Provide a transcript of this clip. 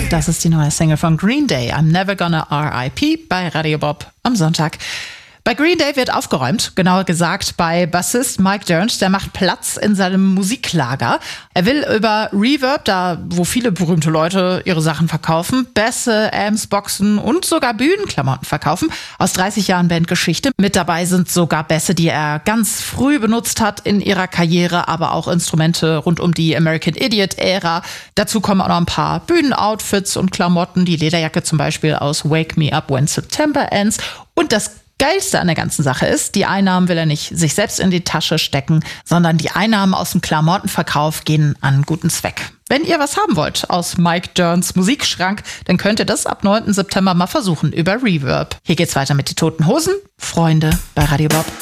Das ist die neue Single von Green Day, I'm Never Gonna R.I.P. bei Radio Bob am Sonntag. Bei Green Day wird aufgeräumt, genauer gesagt bei Bassist Mike Dirnt. Der macht Platz in seinem Musiklager. Er will über Reverb, da wo viele berühmte Leute ihre Sachen verkaufen, Bässe, Amps, Boxen und sogar Bühnenklamotten verkaufen. Aus 30 Jahren Bandgeschichte. Mit dabei sind sogar Bässe, die er ganz früh benutzt hat in ihrer Karriere, aber auch Instrumente rund um die American Idiot-Ära. Dazu kommen auch noch ein paar Bühnenoutfits und Klamotten. Die Lederjacke zum Beispiel aus Wake Me Up When September Ends. Und das Geilste an der ganzen Sache ist, die Einnahmen will er nicht sich selbst in die Tasche stecken, sondern die Einnahmen aus dem Klamottenverkauf gehen an einen guten Zweck. Wenn ihr was haben wollt aus Mike Dirnt's Musikschrank, dann könnt ihr das ab 9. September mal versuchen über Reverb. Hier geht's weiter mit die Toten Hosen. Freunde bei Radio Bob.